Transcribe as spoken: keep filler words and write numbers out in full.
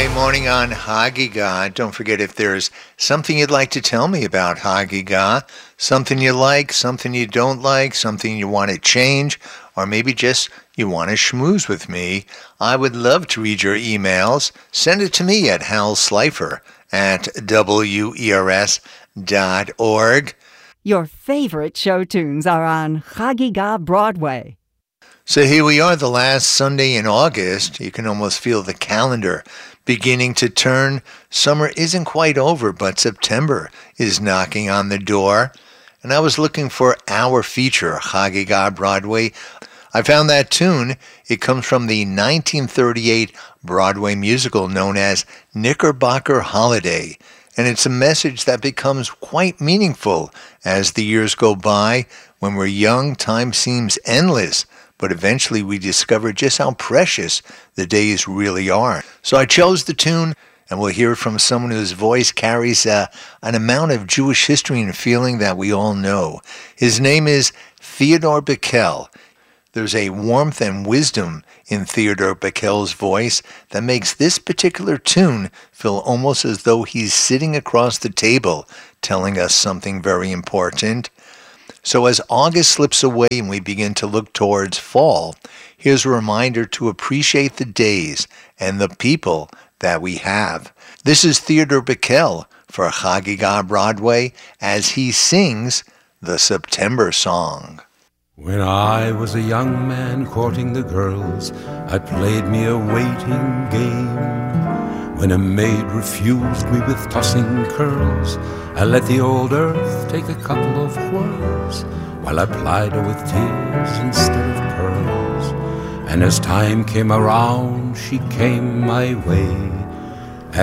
Sunday morning on Hagigah. Don't forget, if there's something you'd like to tell me about Hagigah, something you like, something you don't like, something you want to change, or maybe just you want to schmooze with me, I would love to read your emails. Send it to me at halslifer at W E R S dot org. Your favorite show tunes are on Hagigah Broadway. So here we are, the last Sunday in August. You can almost feel the calendar beginning to turn. Summer isn't quite over, but September is knocking on the door. And I was looking for our feature, Hagigah Broadway. I found that tune. It comes from the nineteen thirty-eight Broadway musical known as Knickerbocker Holiday. And it's a message that becomes quite meaningful as the years go by. When we're young, time seems endless. But eventually we discover just how precious the days really are. So I chose the tune, and we'll hear it from someone whose voice carries uh, an amount of Jewish history and feeling that we all know. His name is Theodore Bikel. There's a warmth and wisdom in Theodore Bikel's voice that makes this particular tune feel almost as though he's sitting across the table telling us something very important. So as August slips away and we begin to look towards fall, here's a reminder to appreciate the days and the people that we have. This is Theodore Bikel for Hagigah Broadway as he sings the September Song. When I was a young man courting the girls, I played me a waiting game. When a maid refused me with tossing curls, I let the old earth take a couple of whirls, while I plied her with tears instead of pearls. And as time came around, she came my way.